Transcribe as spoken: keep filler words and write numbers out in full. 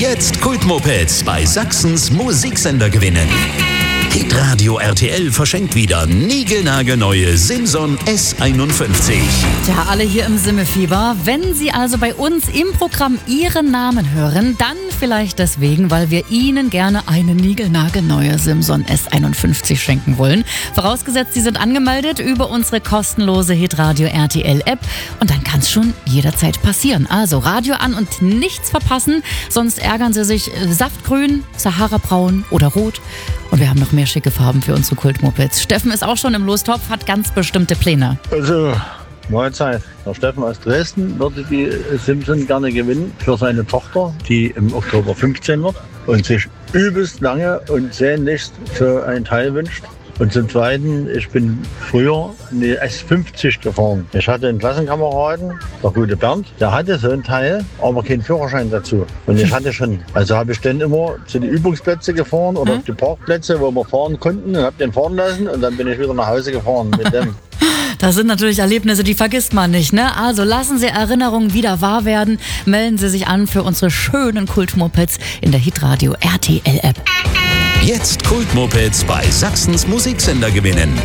Jetzt Kultmopeds bei Sachsens Musiksender gewinnen. Hitradio R T L verschenkt wieder niegelnagelneue Simson S einundfünfzig. Tja, alle hier im Simmefieber. Wenn Sie also bei uns im Programm Ihren Namen hören, dann vielleicht deswegen, weil wir Ihnen gerne eine niegelnagelneue Simson S einundfünfzig schenken wollen. Vorausgesetzt, Sie sind angemeldet über unsere kostenlose Hitradio R T L App. Und dann kann es schon jederzeit passieren. Also Radio an und nichts verpassen, sonst ärgern Sie sich Saftgrün, Sahara-Braun oder Rot. Und wir haben noch mehr schicke Farben für unsere Kultmopeds. Steffen ist auch schon im Lostopf, hat ganz bestimmte Pläne. Also, Mahlzeit. Der Steffen aus Dresden würde die Simson gerne gewinnen für seine Tochter, die im Oktober fünfzehn wird und sich übelst lange und sehnlichst für ein Teil wünscht. Und zum Zweiten, ich bin früher eine S fünfzig gefahren. Ich hatte einen Klassenkameraden, der gute Bernd, der hatte so ein Teil, aber keinen Führerschein dazu. Und ich hatte schon, also habe ich dann immer zu den Übungsplätzen gefahren oder auf die Parkplätze, wo wir fahren konnten und habe den fahren lassen und dann bin ich wieder nach Hause gefahren mit dem. Das sind natürlich Erlebnisse, die vergisst man nicht, ne? Also lassen Sie Erinnerungen wieder wahr werden. Melden Sie sich an für unsere schönen Kultmopeds in der Hitradio R T L App. Jetzt Kultmopeds bei Sachsens Musiksender gewinnen.